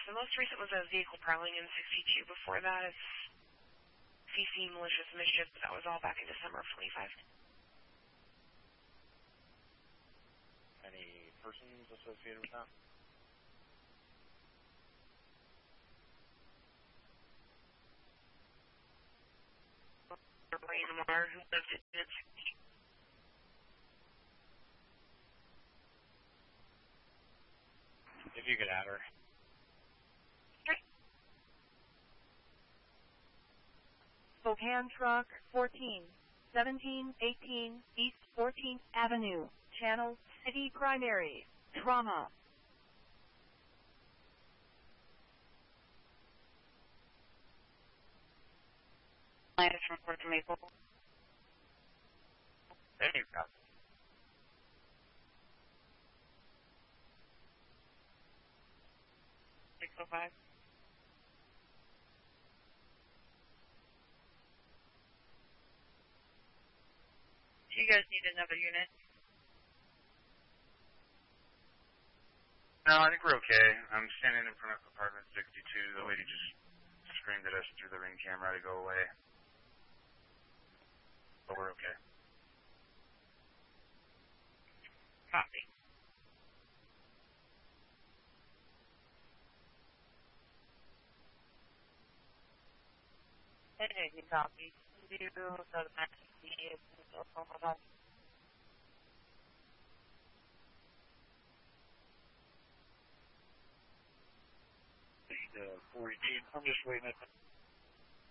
The most recent was a vehicle prowling in 62. Before that, it's CC malicious mischief, but that was all back in December of 25. Any persons associated with that? Rainmar, who lived in 62. If you could add her. Okay. Spokane Truck 14, 17, 18, East 14th Avenue, Channel City Primary, Trauma. Linus from Port Maple. There you go. 605. Do you guys need another unit? No, I think we're okay. I'm standing in front of apartment 62. The lady just screamed at us through the ring camera to go away. But we're okay. Copy. Hey, you copy. You go to the next meeting. The 418. I'm just waiting at the